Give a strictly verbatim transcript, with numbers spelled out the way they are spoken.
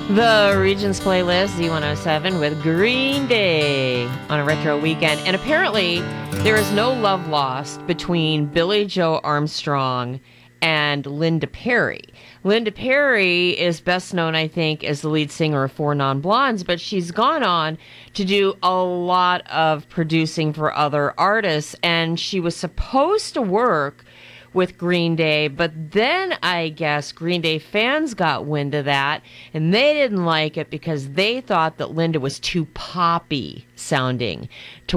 The Regions playlist, Z one oh seven with Green Day on a retro weekend. And apparently, there is no love lost between Billie Joe Armstrong and Linda Perry. Linda Perry is best known, I think, as the lead singer of Four Non Blondes, but she's gone on to do a lot of producing for other artists, and she was supposed to work with Green Day, but then I guess Green Day fans got wind of that, and they didn't like it because they thought that Linda was too poppy sounding to